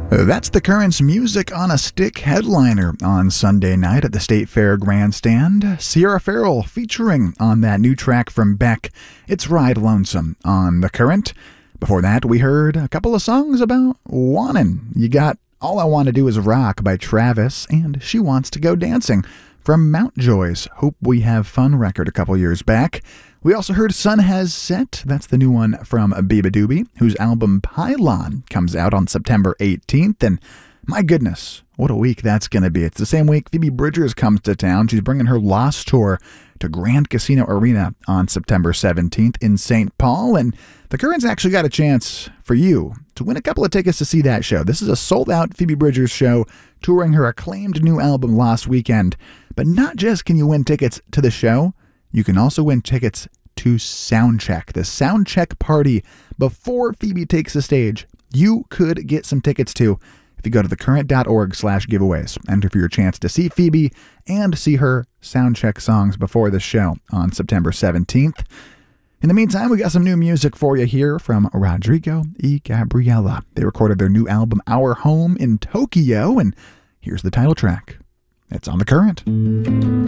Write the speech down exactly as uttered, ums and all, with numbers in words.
That's The Current's Music on a Stick headliner on Sunday night at the State Fair Grandstand. Sierra Farrell featuring on that new track from Beck, It's Ride Lonesome, on The Current. Before that, we heard a couple of songs about wantin'. You got All I Want to Do Is Rock by Travis and She Wants to Go Dancing from Mountjoy's Hope We Have Fun record a couple years back. We also heard Sun Has Set. That's the new one from Biba Doobie, whose album Pylon comes out on September eighteenth. And my goodness, what a week that's going to be. It's the same week Phoebe Bridgers comes to town. She's bringing her Lost tour to Grand Casino Arena on September seventeenth in Saint Paul. And the Currents actually got a chance for you to win a couple of tickets to see that show. This is a sold-out Phoebe Bridgers show touring her acclaimed new album Lost Weekend. But not just can you win tickets to the show, you can also win tickets to Soundcheck, the Soundcheck party before Phoebe takes the stage. You could get some tickets to if you go to thecurrent.org slash giveaways. Enter for your chance to see Phoebe and see her Soundcheck songs before the show on September seventeenth. In the meantime, we got some new music for you here from Rodrigo y Gabriela. They recorded their new album Our Home in Tokyo, and here's the title track. It's on The Current.